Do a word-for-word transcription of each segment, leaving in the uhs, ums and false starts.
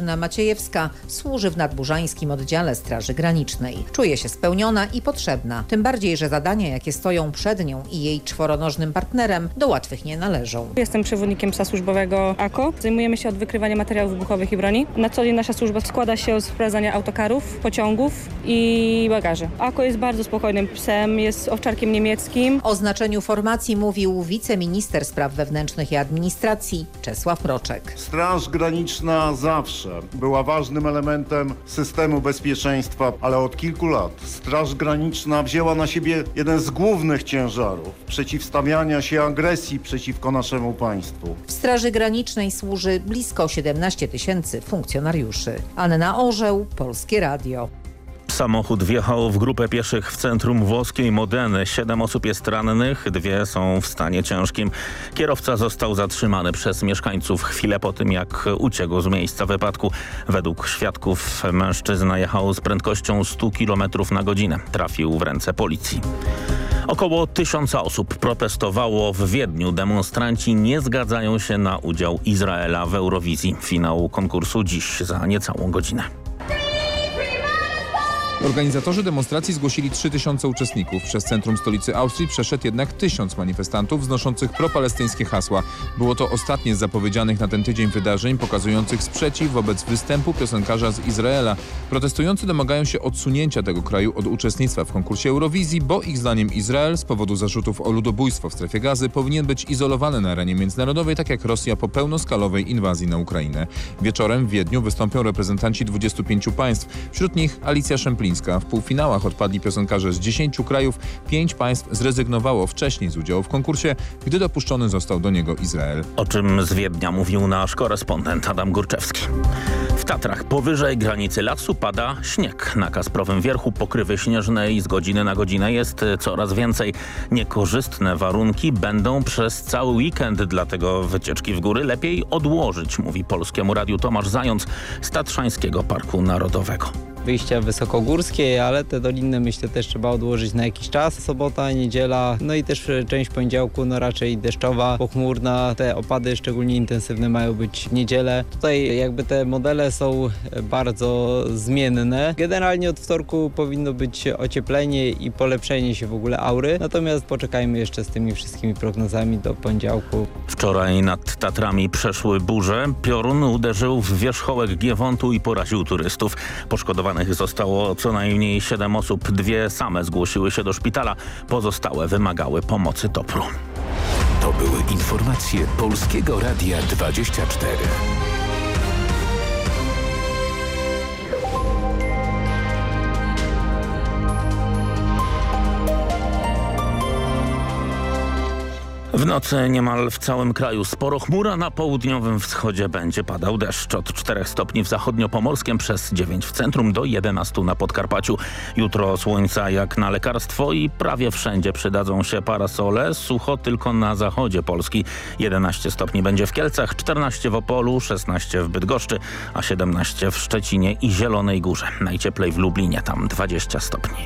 Katarzyna Maciejewska służy w nadburzańskim oddziale Straży Granicznej. Czuje się spełniona i potrzebna, tym bardziej, że zadania, jakie stoją przed nią i jej czworonożnym partnerem, do łatwych nie należą. Jestem przewodnikiem psa służbowego A K O. Zajmujemy się od wykrywania materiałów wybuchowych i broni. Na co dzień nasza służba składa się z sprawdzania autokarów, pociągów i bagaży. A K O jest bardzo spokojnym psem, jest owczarkiem niemieckim. O znaczeniu formacji mówił wiceminister spraw wewnętrznych i administracji Czesław Mroczek. Straż Graniczna zawsze była ważnym elementem systemu bezpieczeństwa, ale od kilku lat Straż Graniczna wzięła na siebie jeden z głównych ciężarów przeciwstawiania się agresji przeciwko naszemu państwu. W Straży Granicznej służy blisko siedemnaście tysięcy funkcjonariuszy. Anna Orzeł, Polskie Radio. Samochód wjechał w grupę pieszych w centrum włoskiej Modeny. Siedem osób jest rannych, dwie są w stanie ciężkim. Kierowca został zatrzymany przez mieszkańców chwilę po tym, jak uciekł z miejsca wypadku. Według świadków mężczyzna jechał z prędkością sto kilometrów na godzinę. Trafił w ręce policji. Około tysiąca osób protestowało w Wiedniu. Demonstranci nie zgadzają się na udział Izraela w Eurowizji. Finał konkursu dziś za niecałą godzinę. Organizatorzy demonstracji zgłosili trzy tysiące uczestników. Przez centrum stolicy Austrii przeszedł jednak tysiąc manifestantów wznoszących propalestyńskie hasła. Było to ostatnie z zapowiedzianych na ten tydzień wydarzeń pokazujących sprzeciw wobec występu piosenkarza z Izraela. Protestujący domagają się odsunięcia tego kraju od uczestnictwa w konkursie Eurowizji, bo ich zdaniem Izrael z powodu zarzutów o ludobójstwo w strefie Gazy powinien być izolowany na arenie międzynarodowej, tak jak Rosja po pełnoskalowej inwazji na Ukrainę. Wieczorem w Wiedniu wystąpią reprezentanci dwudziestu pięciu państw. Wśród nich Alicja Szemplińska. W półfinałach odpadli piosenkarze z dziesięciu krajów. Pięć państw zrezygnowało wcześniej z udziału w konkursie, gdy dopuszczony został do niego Izrael. O czym z Wiednia mówił nasz korespondent Adam Górczewski. W Tatrach powyżej granicy lasu pada śnieg. Na Kasprowym Wierchu pokrywy śnieżnej z godziny na godzinę jest coraz więcej. Niekorzystne warunki będą przez cały weekend, dlatego wycieczki w góry lepiej odłożyć, mówi Polskiemu Radiu Tomasz Zając z Tatrzańskiego Parku Narodowego. Wyjścia wysokogórskie, ale te dolinne myślę też trzeba odłożyć na jakiś czas. Sobota, niedziela, no i też część poniedziałku, no raczej deszczowa, pochmurna. Te opady szczególnie intensywne mają być w niedzielę. Tutaj jakby te modele są bardzo zmienne. Generalnie od wtorku powinno być ocieplenie i polepszenie się w ogóle aury. Natomiast poczekajmy jeszcze z tymi wszystkimi prognozami do poniedziałku. Wczoraj nad Tatrami przeszły burze. Piorun uderzył w wierzchołek Giewontu i poraził turystów. Poszkodowanych zostało co najmniej siedem osób. Dwie same zgłosiły się do szpitala. Pozostałe wymagały pomocy topru. To były informacje Polskiego Radia dwadzieścia cztery. W nocy niemal w całym kraju sporo chmura, na południowym wschodzie będzie padał deszcz. Od czterech stopni w zachodniopomorskiem, przez dziewięć w centrum do jedenastu na Podkarpaciu. Jutro słońca jak na lekarstwo i prawie wszędzie przydadzą się parasole. Sucho tylko na zachodzie Polski. jedenaście stopni będzie w Kielcach, czternaście w Opolu, szesnaście w Bydgoszczy, a siedemnaście w Szczecinie i Zielonej Górze. Najcieplej w Lublinie, tam dwadzieścia stopni.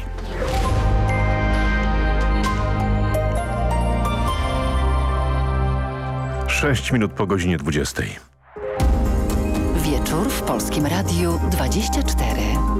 Sześć minut po godzinie dwudziestej. Wieczór w Polskim Radiu dwadzieścia cztery.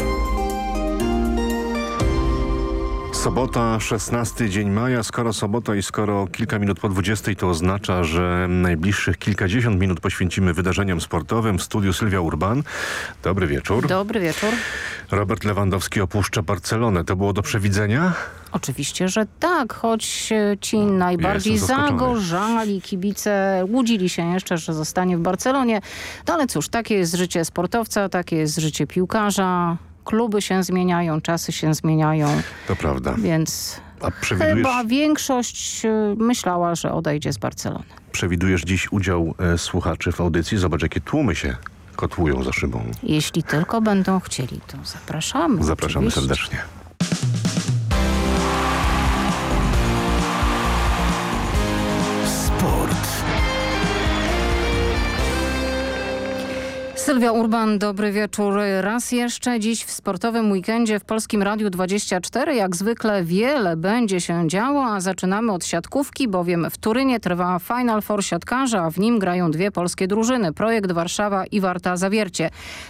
Sobota, szesnasty dzień maja. Skoro sobota i skoro kilka minut po dwudziestej, to oznacza, że najbliższych kilkadziesiąt minut poświęcimy wydarzeniom sportowym. W studiu Sylwia Urban. Dobry wieczór. Dobry wieczór. Robert Lewandowski opuszcza Barcelonę. To było do przewidzenia? Oczywiście, że tak, choć ci najbardziej ja zagorzali kibice łudzili się jeszcze, że zostanie w Barcelonie. No ale cóż, takie jest życie sportowca, takie jest życie piłkarza. Kluby się zmieniają, czasy się zmieniają. To prawda. Więc A przewidujesz... chyba większość myślała, że odejdzie z Barcelony. Przewidujesz dziś udział e, słuchaczy w audycji? Zobacz, jakie tłumy się kotłują za szybą. Jeśli tylko będą chcieli, to zapraszamy. Zapraszamy oczywiście. serdecznie. Sylwia Urban, dobry wieczór. Raz jeszcze dziś w sportowym weekendzie w Polskim Radiu dwadzieścia cztery. Jak zwykle wiele będzie się działo, a zaczynamy od siatkówki, bowiem w Turynie trwa Final Four siatkarza, a w nim grają dwie polskie drużyny. Projekt Warszawa i Warta Zawiercie.